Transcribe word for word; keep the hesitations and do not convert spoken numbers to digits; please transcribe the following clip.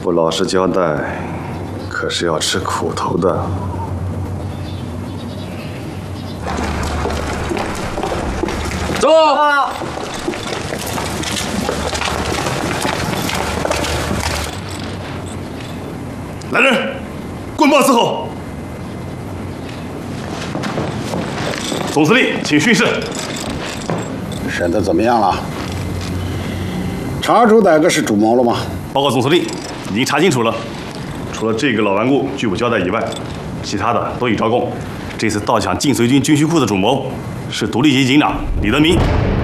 不老实交代，可是要吃苦头的。 走！啊、 来人，棍棒伺候。总司令，请训示。 审的怎么样了？查出哪个是主谋了吗？ 报告总司令，已经查清楚了。除了这个老顽固拒不交代以外，其他的都已招供。这次盗抢晋绥军军需库的主谋是独立级警长李德明。